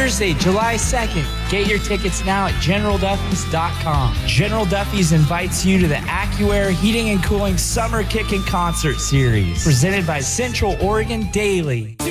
Thursday, July 2nd. Get your tickets now at GeneralDuffy's.com. General Duffy's invites you to the AccuAir Heating and Cooling Summer Kickin' Concert Series, presented by Central Oregon Daily.